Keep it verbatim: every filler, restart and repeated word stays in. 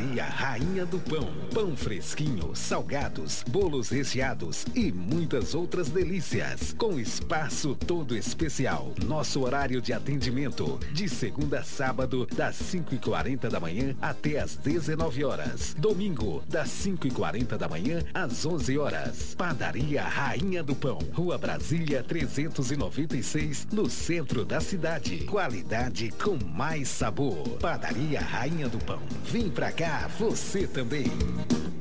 Padaria Rainha do Pão. Pão fresquinho, salgados, bolos recheados e muitas outras delícias. Com espaço todo especial. Nosso horário de atendimento de segunda a sábado, das cinco e quarenta da manhã até as dezenove horas. Domingo, das cinco e quarenta da manhã às onze horas. Padaria Rainha do Pão. Rua Brasília trezentos e noventa e seis, no centro da cidade. Qualidade com mais sabor. Padaria Rainha do Pão. Vem pra cá, você também.